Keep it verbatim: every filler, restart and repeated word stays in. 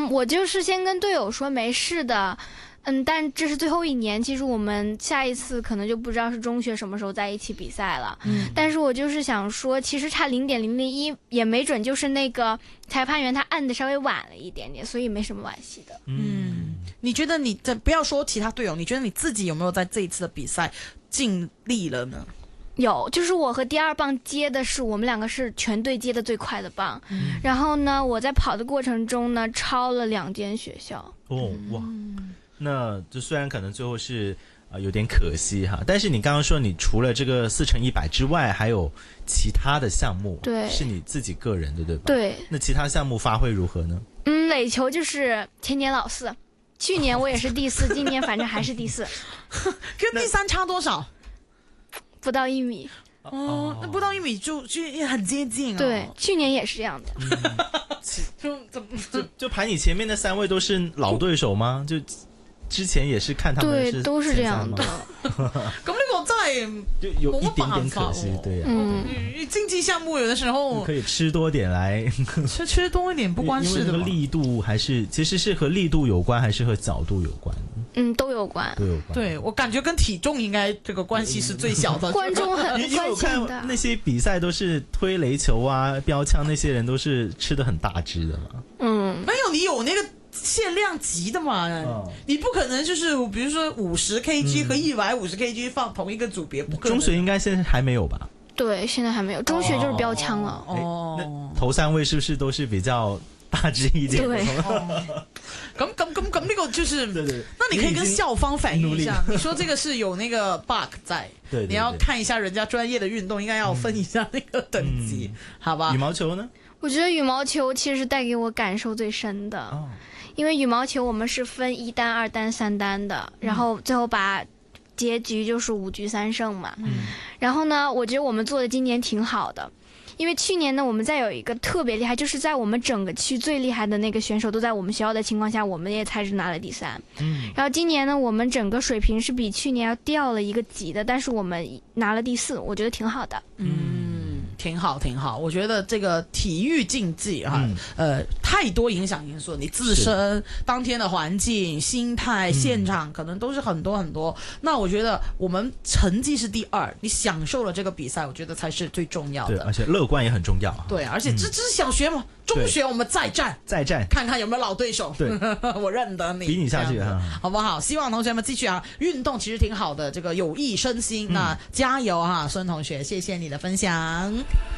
嗯，我就是先跟队友说没事的。嗯，但这是最后一年，其实我们下一次可能就不知道是中学什么时候在一起比赛了。嗯，但是我就是想说，其实差零点零零一，也没准就是那个裁判员他按的稍微晚了一点点，所以没什么惋惜的。 嗯，你觉得你这不要说其他队友，你觉得你自己有没有在这一次的比赛尽力了呢？ 有，就是我和第二棒接的是我们两个是全队接的最快的棒，嗯、然后呢，我在跑的过程中呢，超了两间学校。 哦哇！那就虽然可能最后是呃有点可惜哈，但是你刚刚说你除了这个四乘一百之外，还有其他的项目， 对， 是你自己个人的对吧？ 对。 那其他项目发挥如何呢？ 嗯，垒球就是千年老四，去年我也是第四，今年反正还是第四， 跟第三差多少？ 不到一米。 哦，那不到一米就就很接近哦。 对，去年也是这样的。 嗯、就怎么就就排你前面的三位都是老对手吗？就。之前也是看他们是对，都是这样的。 咁呢個真係就有一點點可惜，對呀、啊。 嗯， 競技項目有的時候可以吃多點來， 吃吃多一點不關事的。 因為力度還是其實是和力度有關，還是和角度有關？ 嗯，都有關， 都有關。 對，我感覺跟體重應該這個關係是最小的。 觀眾很因為我看那些比賽都是推壘球啊、標槍，那些人都是吃得很大隻的嘛。 嗯， 沒有，你有那個。限量級的嘛、哦，你不可能就是比如說五十 K G 和一百五十 K G 放同一個組別，不可能。 中學應該現在還沒有吧？ 對，現在還沒有。中學就是標槍了。 哦，那頭三位是不是都是比較大隻一點？ 對。 咁咁咁咁呢個就是， 對對。 那你可以跟校方反映一下，你說這個是有那個 bug 在，對對對，你要看一下人家專業的運動，應該要分一下那個等級，嗯、好吧？ 羽毛球呢？ 我覺得羽毛球其實是帶給我感受最深的。哦，因為羽毛球我們是分一單、二單、三單的，然後最後把結局就是五局三勝嘛。嗯。然後呢，我覺得我們做的今年挺好的，因為去年呢，我們再有一個特別厲害，就是在我們整個區最厲害的那個選手都在我們學校的情況下，我們也才是拿了第三。嗯。然後今年呢，我們整個水平是比去年要掉了一個級的，但是我們拿了第四，我覺得挺好的。 嗯。挺好，挺好。我覺得這個體育競技哈、嗯，呃，太多影響因素，你自身當天的環境、心態、現場，可能都是很多很多。嗯、那我覺得我們成績是第二，你享受了這個比賽，我覺得才是最重要的。 對，而且樂觀也很重要。 對，而且這這是小學嘛，中學我們再戰， 再戰， 看看有沒有老對手。對，我認得你， 比你下去哈， 好不好？希望同學們繼續啊，運動其實挺好的，這個有益身心。嗯、那加油哈，孫同學，謝謝你的分享。